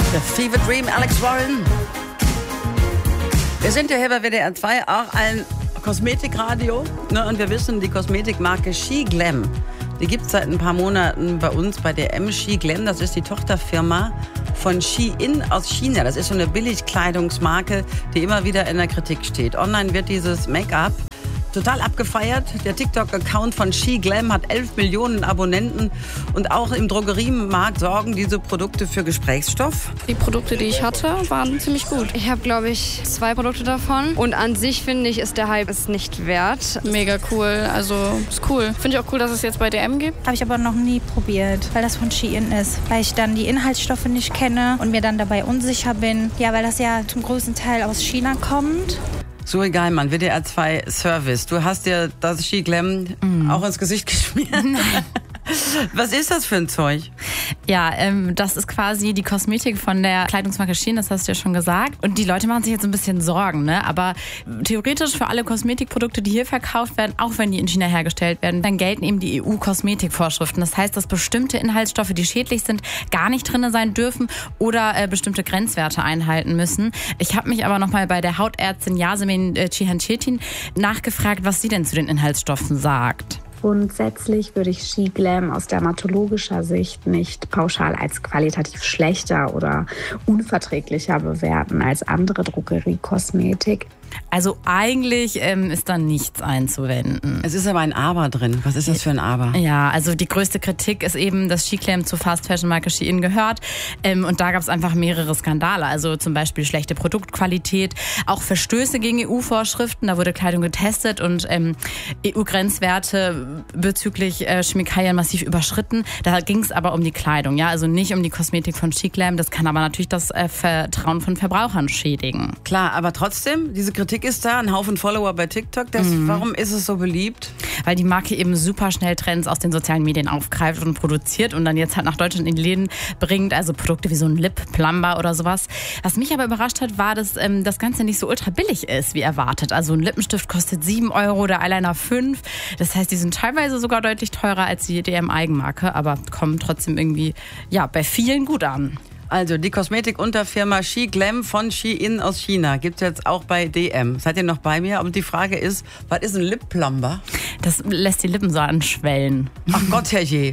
The Fever Dream, Alex Warren. Wir sind ja hier bei WDR 2 auch ein Kosmetikradio. Ne? Und wir wissen, die Kosmetikmarke SheGlam, die gibt es seit ein paar Monaten bei uns bei DM. SheGlam, das ist die Tochterfirma von Shein aus China. Das ist so eine Billigkleidungsmarke, die immer wieder in der Kritik steht. Online wird dieses Make-up total abgefeiert. Der TikTok-Account von SheGlam hat 11 Millionen Abonnenten. Und auch im Drogeriemarkt sorgen diese Produkte für Gesprächsstoff. Die Produkte, die ich hatte, waren ziemlich gut. Ich habe, glaube ich, 2 Produkte davon. Und an sich, finde ich, ist der Hype es nicht wert. Mega cool, also ist cool. Finde ich auch cool, dass es jetzt bei DM gibt. Habe ich aber noch nie probiert, weil das von Shein ist. Weil ich dann die Inhaltsstoffe nicht kenne und mir dann dabei unsicher bin. Ja, weil das ja zum größten Teil aus China kommt. Zoe Geilmann, WDR 2 Service. Du hast dir das SheGlam auch ins Gesicht geschmiert. Nein. Was ist das für ein Zeug? Ja, das ist quasi die Kosmetik von der Kleidungsmarke Shein, das hast du ja schon gesagt. Und die Leute machen sich jetzt ein bisschen Sorgen, ne? Aber theoretisch für alle Kosmetikprodukte, die hier verkauft werden, auch wenn die in China hergestellt werden, dann gelten eben die EU-Kosmetikvorschriften. Das heißt, dass bestimmte Inhaltsstoffe, die schädlich sind, gar nicht drin sein dürfen oder bestimmte Grenzwerte einhalten müssen. Ich habe mich aber nochmal bei der Hautärztin Yasemin Cihancettin nachgefragt, was sie denn zu den Inhaltsstoffen sagt. Grundsätzlich würde ich SheGlam aus dermatologischer Sicht nicht pauschal als qualitativ schlechter oder unverträglicher bewerten als andere Drogeriekosmetik. Also eigentlich ist da nichts einzuwenden. Es ist aber ein Aber drin. Was ist das für ein Aber? Ja, also die größte Kritik ist eben, dass SheGlam zur Fast-Fashion-Marke Shein gehört. Und da gab es einfach mehrere Skandale. Also zum Beispiel schlechte Produktqualität, auch Verstöße gegen EU-Vorschriften. Da wurde Kleidung getestet und EU-Grenzwerte bezüglich Chemikalien massiv überschritten. Da ging es aber um die Kleidung, ja, also nicht um die Kosmetik von SheGlam. Das kann aber natürlich das Vertrauen von Verbrauchern schädigen. Klar, aber trotzdem, diese Kritik ist da, ein Haufen Follower bei TikTok. Warum ist es so beliebt? Weil die Marke eben super schnell Trends aus den sozialen Medien aufgreift und produziert und dann jetzt halt nach Deutschland in die Läden bringt. Also Produkte wie so ein Lip Plumber oder sowas. Was mich aber überrascht hat, war, dass das Ganze nicht so ultra billig ist, wie erwartet. Also ein Lippenstift kostet 7 €, der Eyeliner 5. Das heißt, die sind teilweise sogar deutlich teurer als die DM-Eigenmarke, aber kommen trotzdem irgendwie ja bei vielen gut an. Also die Kosmetikunterfirma SheGlam von Shein aus China gibt es jetzt auch bei DM. Seid ihr noch bei mir? Und die Frage ist, was ist ein Lip Plumber? Das lässt die Lippen so anschwellen. Ach Gott, herrje.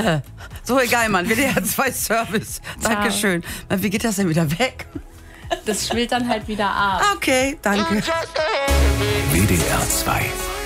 So egal, Mann. WDR 2 Service. Dankeschön. Wie geht das denn wieder weg? Das schwillt dann halt wieder ab. Okay, danke. WDR 2